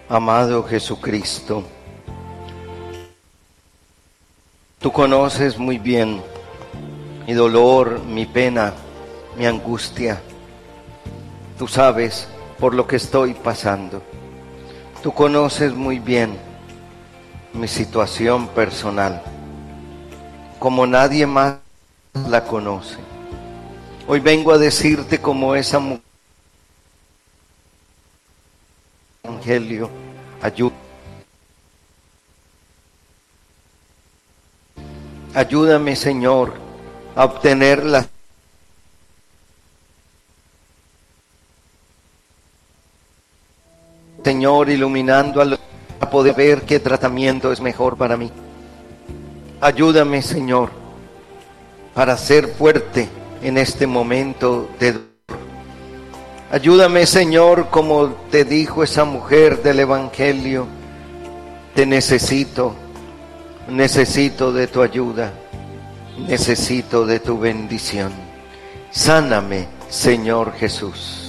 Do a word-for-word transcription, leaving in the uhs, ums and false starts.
Amado Jesucristo, tú conoces muy bien mi dolor, mi pena, mi angustia. Tú sabes por lo que estoy pasando. Tú conoces muy bien mi situación personal, como nadie más la conoce. Hoy vengo a decirte como esa mujer, Evangelio, ayúdame. Ayúdame, Señor, a obtener la Señor, iluminando a, los, a poder ver qué tratamiento es mejor para mí. Ayúdame, Señor, para ser fuerte en este momento de dolor. Ayúdame, Señor, como te dijo esa mujer del Evangelio, te necesito, necesito de tu ayuda, necesito de tu bendición. Sáname, Señor Jesús.